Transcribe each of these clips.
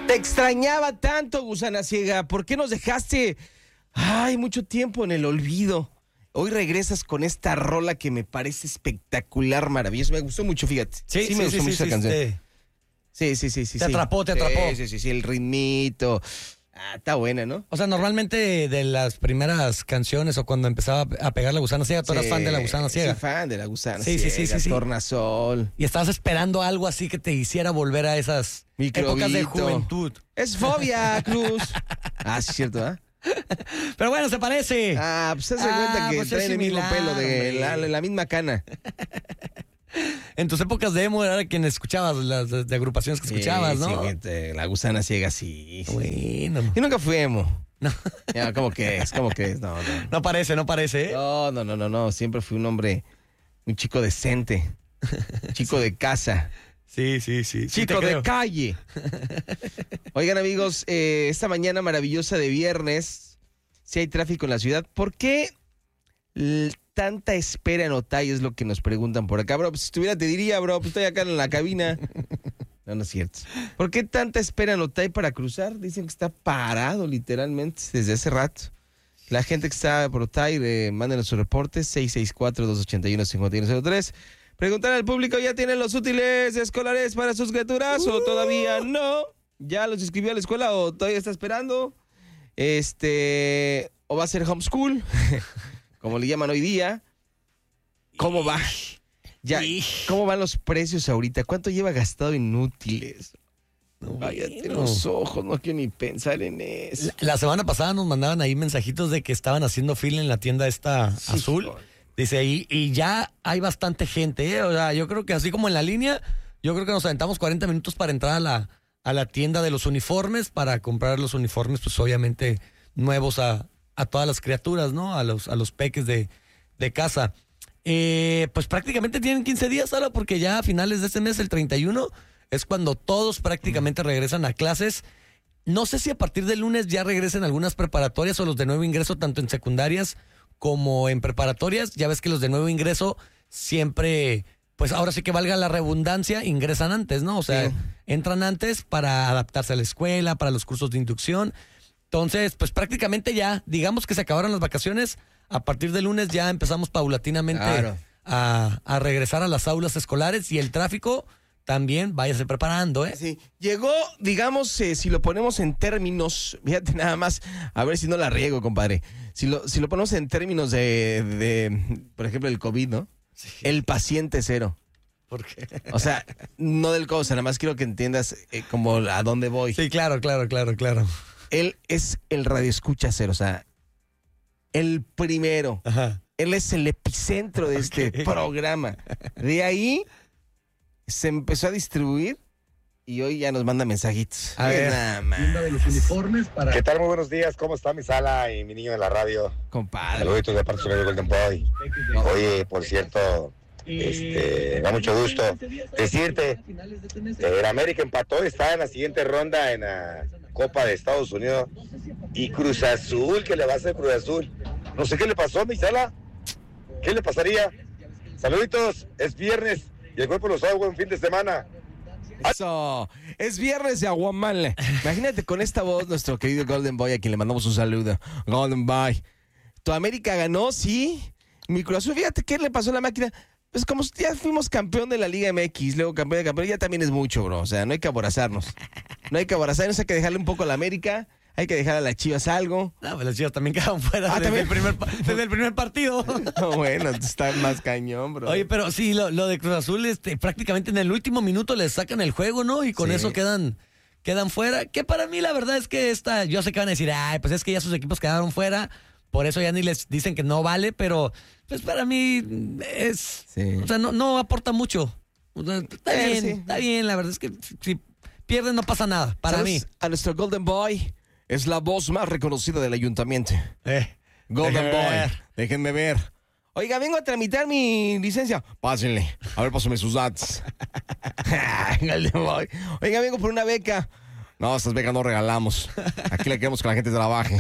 Te extrañaba tanto, Gusana Ciega. ¿Por qué nos dejaste, mucho tiempo en el olvido? Hoy regresas con esta rola que me parece espectacular, maravillosa. Me gustó mucho, fíjate. Sí, me gustó mucho esa canción. Sí. Te atrapó. Sí, el ritmito. Está buena, ¿no? O sea, normalmente de las primeras canciones o cuando empezaba a pegar la Gusana Ciega, tú eras fan de la Gusana Ciega. Sí, fan de la Gusana Sí. Tornasol. Y estabas esperando algo así que te hiciera volver a esas épocas de juventud. Es Fobia, Cruz. Sí, cierto, ¿eh? Pero bueno, se parece. Pues se hace cuenta que pues traen es el mismo similar, pelo de hombre. la misma cana. En tus épocas de emo era quien escuchabas, las de agrupaciones que escuchabas, ¿no? Sí, la Gusana Ciega, sí. Bueno. Y nunca fui emo. No. Ya, ¿cómo que es? No. No parece, ¿eh? No. Siempre fui un hombre, un chico decente. Chico de casa. Sí. Chico de calle. Oigan, amigos, esta mañana maravillosa de viernes, si hay tráfico en la ciudad, ¿por qué tanta espera en Otay? Es lo que nos preguntan por acá. Bro, pues si estuviera te diría, bro, pues estoy acá en la cabina. No es cierto. ¿Por qué tanta espera en Otay para cruzar? Dicen que está parado literalmente desde hace rato. La gente que está por Otay, mándenos sus reportes, 664-281-5103. Preguntar al público, ¿ya tienen los útiles escolares para sus criaturas o todavía no? ¿Ya los inscribió a la escuela o todavía está esperando? ¿O va a ser homeschool? Como le llaman hoy día. ¿Cómo va? ¿Cómo van los precios ahorita? ¿Cuánto lleva gastado en útiles? Cállate los ojos, no quiero ni pensar en eso. La semana pasada nos mandaban ahí mensajitos de que estaban haciendo fila en la tienda esta azul. Dice ahí, y ya hay bastante gente, ¿eh? O sea, yo creo que así como en la línea, yo creo que nos aventamos 40 minutos para entrar a la tienda de los uniformes, para comprar los uniformes, pues obviamente nuevos a todas las criaturas, ¿no? A los peques de casa. Pues prácticamente tienen 15 días, Sala, porque ya a finales de este mes, el 31, es cuando todos prácticamente regresan a clases. No sé si a partir del lunes ya regresen algunas preparatorias o los de nuevo ingreso, tanto en secundarias como en preparatorias. Ya ves que los de nuevo ingreso siempre, pues ahora sí que valga la redundancia, ingresan antes, ¿no? O sea, entran antes para adaptarse a la escuela, para los cursos de inducción. Entonces, pues prácticamente ya, digamos que se acabaron las vacaciones. A partir del lunes ya empezamos paulatinamente a regresar a las aulas escolares, y el tráfico también váyase preparando, ¿eh? Sí, llegó, digamos, si lo ponemos en términos, fíjate nada más, a ver si no la riego, compadre. Si lo ponemos en términos de por ejemplo, el COVID, ¿no? Sí. El paciente cero. ¿Por qué? O sea, no del cosa, nada más quiero que entiendas como a dónde voy. Sí, claro. Él es el radioescucha cero, o sea, el primero. Ajá. Él es el epicentro de este programa. De ahí se empezó a distribuir y hoy ya nos manda mensajitos. A ver, De los uniformes para... ¿Qué tal? Muy buenos días. ¿Cómo está mi Sala y mi niño de la radio? Compadre. Saluditos de parte de su amigo Golden Boy. Oye, por cierto, me da mucho gusto decirte que el América empató y está en la siguiente ronda en la Copa de Estados Unidos. Y Cruz Azul, ¿qué le va a hacer Cruz Azul? No sé qué le pasó, mi Sala. ¿Qué le pasaría? Saluditos, es viernes y el cuerpo lo sabe. Buen fin de semana. Eso, es viernes de Aguamale. Imagínate con esta voz nuestro querido Golden Boy, a quien le mandamos un saludo. Golden Boy, tu América ganó, sí. Mi Cruz Azul, fíjate qué le pasó a la máquina. Pues como ya fuimos campeón de la Liga MX, luego campeón de campeón, ya también es mucho, bro. O sea, no hay que aborazarnos. Hay que dejarle un poco a la América. Hay que dejar a las Chivas algo. No, pues las Chivas también quedaron fuera desde el primer partido. No, bueno, está más cañón, bro. Oye, pero sí, lo de Cruz Azul, prácticamente en el último minuto les sacan el juego, ¿no? Y con eso quedan fuera. Que para mí la verdad es que yo sé que van a decir, pues es que ya sus equipos quedaron fuera, por eso ya ni les dicen que no vale, pero pues para mí o sea, no aporta mucho. O sea, está bien, la verdad es que si pierden no pasa nada, para mí. A nuestro Golden Boy. Es la voz más reconocida del ayuntamiento. Golden Boy. Déjenme ver. Oiga, vengo a tramitar mi licencia. Pásenle. A ver, pásenme sus datos. Golden Boy. Oiga, vengo por una beca. No, estas becas no regalamos. Aquí le queremos que la gente trabaje.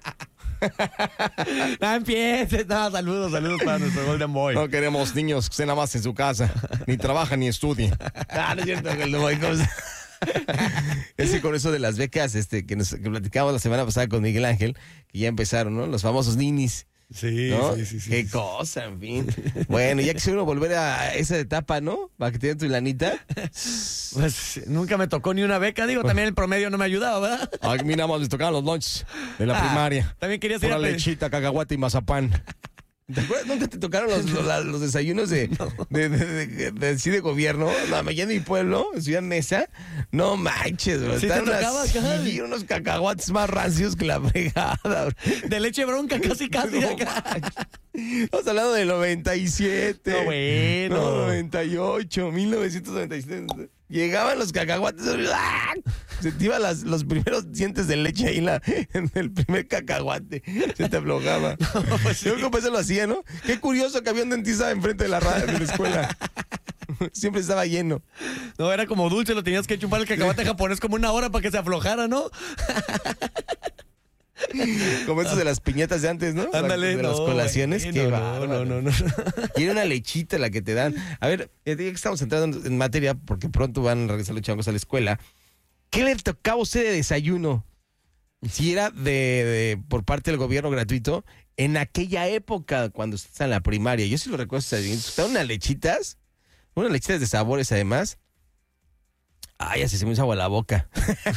No empieces. No, saludos para nuestro Golden Boy. No queremos niños que estén nada más en su casa. Ni trabajan ni estudien. No es cierto, Golden Boy. Es que con eso de las becas, que platicábamos la semana pasada con Miguel Ángel, que ya empezaron, ¿no? Los famosos ninis. Sí, ¿no? sí. Qué cosa, en fin. Bueno, ya quisiera uno volver a esa etapa, ¿no? Para que te den tu lanita. Pues nunca me tocó ni una beca, digo, también el promedio no me ayudaba, ¿verdad? A mí nada más les tocaban los lunches de la primaria. También querías ir Pura a lechita, cacahuate y mazapán. ¿Te acuerdas? ¿Nunca te tocaron los desayunos de gobierno? No, allá en mi pueblo, en Ciudad Neza. No manches, bro. ¿Sí Están te tocaba acá? unos cacahuates más rancios que la fregada, bro. De leche bronca, casi. No Acá. manches. Estamos hablando del 97. No, bueno. No, 98, 1997. Llegaban los cacahuates. ¡Ah! Se te iban los primeros dientes de leche ahí en el primer cacahuate. Se te aflojaba. No, pues sí. Yo creo que eso lo hacía, ¿no? Qué curioso que había un dentista enfrente de la escuela. Siempre estaba lleno. No, era como dulce, lo tenías que chupar el cacahuate japonés como 1 hora para que se aflojara, ¿no? Como esos de las piñatas de antes, ¿no? Ándale, de las colaciones. Qué bárbaro. No. Y era una lechita la que te dan. A ver, ya que estamos entrando en materia, porque pronto van a regresar los chavos a la escuela. ¿Qué le tocaba a usted de desayuno? Si era por parte del gobierno gratuito, en aquella época, cuando usted está en la primaria. Yo sí lo recuerdo, estaban unas lechitas de sabores además. Ay, así se me hizo agua la boca.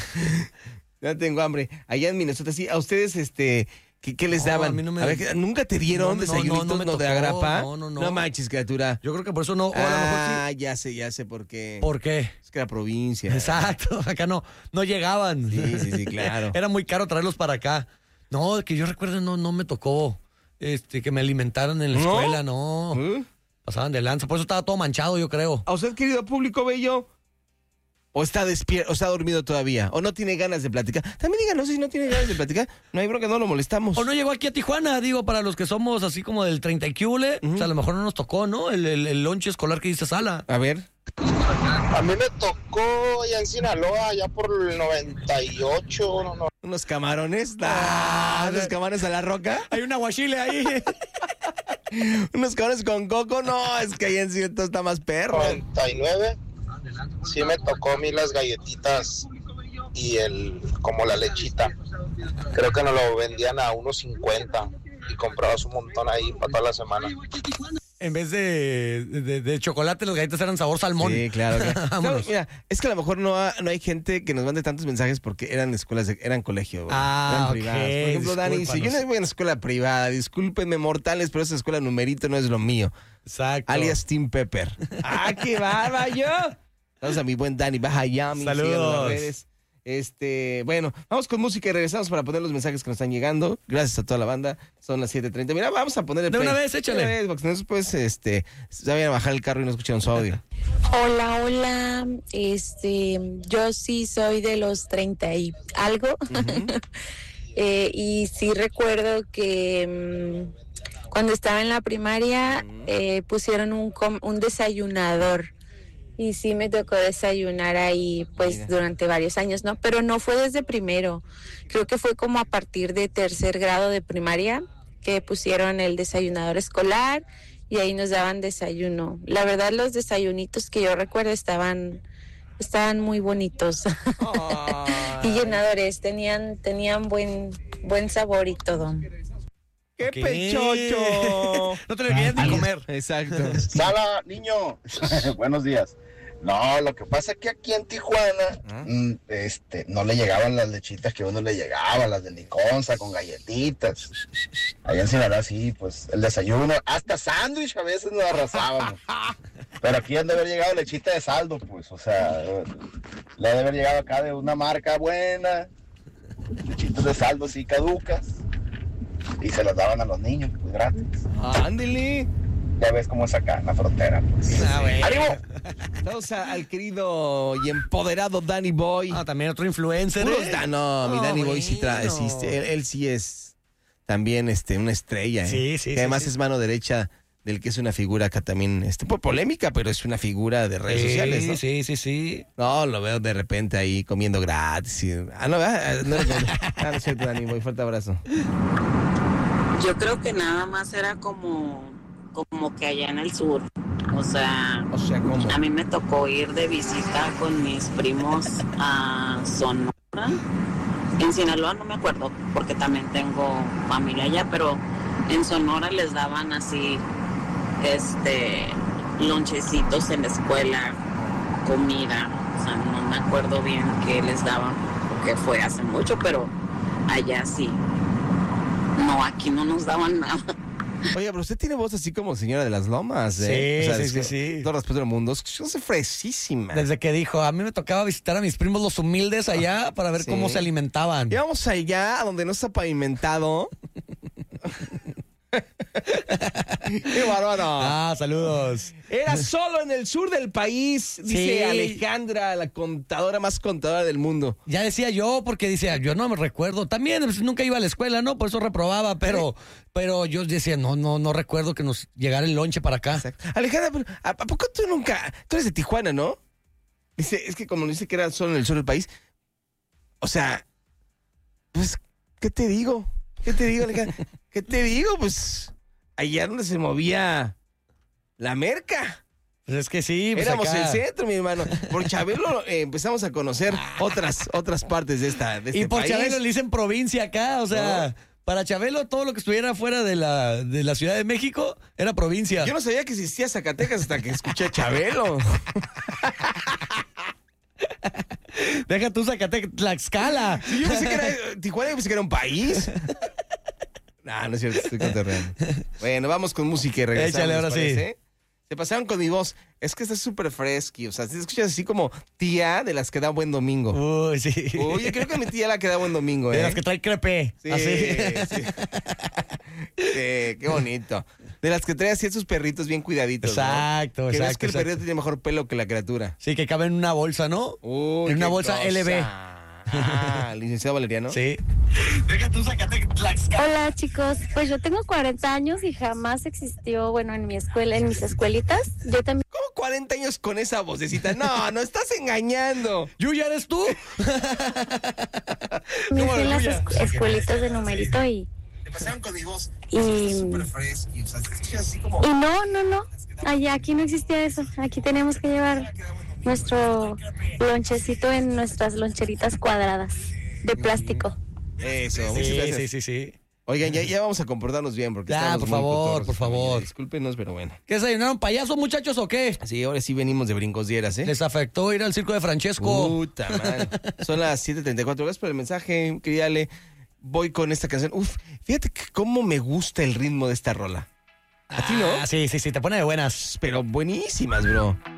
Ya tengo hambre. Allá en Minnesota, sí, a ustedes, ¿qué les daban? A mí no me... A ver, ¿nunca te dieron desayunitos no me tocó, de agrapa? No. No manches, criatura. Yo creo que por eso no, o a lo mejor sí. Ya sé por qué. ¿Por qué? Es que era provincia. Exacto, acá no llegaban. Sí, claro. Era muy caro traerlos para acá. No, que yo recuerde, no me tocó que me alimentaran en la ¿No? escuela, no. Pasaban de lanza, por eso estaba todo manchado, yo creo. ¿A usted, querido público bello? ¿O está despierto, o está dormido todavía? ¿O no tiene ganas de platicar? También díganos si no tiene ganas de platicar. No hay bronca, no lo molestamos. O no llegó aquí a Tijuana, digo, para los que somos así como del 30 y cule, o sea, a lo mejor no nos tocó, ¿no? El lonche escolar que dice Sala. A ver. A mí me tocó allá en Sinaloa, allá por el 98, no. ¿Unos camarones? ¿Unos camarones a la roca? Hay un aguachile ahí. ¿Unos camarones con coco? No, es que ahí en cierto está más perro. 99, sí me tocó a mí las galletitas y como la lechita. Creo que nos lo vendían a 1.50 y comprabas un montón ahí para toda la semana. En vez de chocolate, las galletas eran sabor salmón. Sí, claro. Vámonos. No, mira, es que a lo mejor no hay gente que nos mande tantos mensajes porque eran escuelas, eran colegio. Ah, eran privadas. ok, Por ejemplo, Dani dice, yo no discúlpanos. voy a una escuela privada, discúlpenme mortales, pero esa escuela numerito no es lo mío. Exacto. Alias Tim Pepper. ¡Ah, qué bárbaro! Vamos a mi buen Dani, baja allá, mi Saludos. síganos en las redes. Bueno, vamos con música y regresamos para poner los mensajes que nos están llegando. Gracias a toda la banda. Son las 7:30. Mira, vamos a poner el De play. una vez, échale. De una vez, porque después se vayan a bajar el carro y no escucharon su audio. Hola. Yo sí soy de los 30 y algo. Y sí recuerdo que cuando estaba en la primaria pusieron un desayunador. Y sí me tocó desayunar ahí pues Mira. durante varios años, ¿no? Pero no fue desde primero. Creo que fue como a partir de 3er grado de primaria que pusieron el desayunador escolar y ahí nos daban desayuno. La verdad los desayunitos que yo recuerdo estaban muy bonitos y llenadores, tenían buen sabor y todo. ¡Qué ¿Qué? pechocho! No te lo querías ni comer. Exacto. Sala, niño. Buenos días. No, lo que pasa es que aquí en Tijuana no le llegaban las lechitas que a uno le llegaba, las de liconza con galletitas. Allá en Sinaloa sí, pues el desayuno, hasta sándwich a veces nos arrasábamos. Pero aquí han de haber llegado lechita de saldo, pues, o sea, le ha de haber llegado acá de una marca buena, lechitas de saldo así caducas, y se las daban a los niños, pues gratis. ¡Ándele! Ya ves cómo es acá en la frontera, pues. Bueno. ¡Ánimo! Vamos al querido y empoderado Danny Boy. Ah, también otro influencer. Puros no, mi Danny Boy sí bueno. existe. Él sí es también una estrella. Sí, que además sí. es mano derecha del que es una figura acá también, pues, polémica, pero es una figura de redes sociales, ¿no? Sí. No, lo veo de repente ahí comiendo gratis. No, ¿verdad? No es cierto, Danny Boy, fuerte abrazo. Yo creo que nada más era como que allá en el sur, O sea, ¿cómo? a mí me tocó ir de visita con mis primos a Sonora. En Sinaloa no me acuerdo, porque también tengo familia allá, pero en Sonora les daban así, lonchecitos en la escuela, comida. O sea, no me acuerdo bien qué les daban, porque fue hace mucho, pero allá sí. No, aquí no nos daban nada. Oye, pero usted tiene voz así como señora de las lomas, Sí, ¿eh? O sea, sí. Todo respeto del mundo. Yo soy fresísima. Desde que dijo, a mí me tocaba visitar a mis primos los humildes allá para ver Sí. cómo se alimentaban. Íbamos allá, a donde no está pavimentado. ¡Qué bárbaro! Ah, saludos. Era solo en el sur del país, dice Sí. Alejandra, la contadora más contadora del mundo. Ya decía yo, porque decía, yo no me recuerdo. También pues, nunca iba a la escuela, ¿no? Por eso reprobaba, pero yo decía, no recuerdo que nos llegara el lonche para acá. Exacto. Alejandra, pero ¿a poco tú nunca? Tú eres de Tijuana, ¿no? Dice, es que como dice que era solo en el sur del país. O sea, pues, ¿qué te digo? ¿Qué te digo, Alejandra? ¿Qué te digo? Pues, allá donde se movía la merca. Pues es que sí, pues Éramos acá. el centro, mi hermano. Por Chabelo empezamos a conocer otras partes de este Y por país. Chabelo le dicen provincia acá, o sea, para Chabelo todo lo que estuviera fuera de la Ciudad de México era provincia. Yo no sabía que existía Zacatecas hasta que escuché a Chabelo. Deja tú Zacatecas, Tlaxcala. Sí, yo pensé que era Tijuana, yo pensé que era un país. No es cierto, estoy cotorreando. Bueno, vamos con música y regresamos. Échale, ahora ¿les parece? Se pasaron con mi voz. Es que está súper fresqui. O sea, te escuchas así como tía de las que da buen domingo. Uy, sí. Uy, yo creo que mi tía la que da buen domingo, ¿eh? De las que trae crepe. Sí, Así. sí. Sí, qué bonito. De las que trae así a sus perritos bien cuidaditos. Exacto, ¿no? Que ves exacto, que el exacto. perrito tiene mejor pelo que la criatura. Sí, que cabe en una bolsa, ¿no? Uy, En una qué bolsa cosa. LB. Ah, licenciado Valeriano. Sí. Hola chicos, pues yo tengo 40 años y jamás existió, bueno, en mi escuela, en mis escuelitas, yo también ¿Cómo 40 años con esa vocecita? No estás engañando. ¿Yuya eres tú? fui ¿Cómo en las Yuya? escuelitas de numerito y Pasaron con mi voz. y fresqui. O sea, te escuchas así como... no, allá aquí no existía eso, aquí tenemos que llevar nuestro lonchecito en nuestras loncheritas cuadradas de plástico. Eso, muchas gracias. Sí. Oigan, ya vamos a comportarnos bien porque Ya, estamos por muy favor, cotorros, por favor. familia. Discúlpenos, pero bueno. ¿Qué desayunaron, payasos, muchachos, o qué? Sí, ahora sí venimos de brincos dieras, ¿eh? ¿Les afectó ir al circo de Francesco? Puta madre. Son las 7:34. Gracias por el mensaje, querida Ale. Voy con esta canción. Uf, fíjate que cómo me gusta el ritmo de esta rola. ¿A ti no? Sí, te pone de buenas. Pero buenísimas, bro.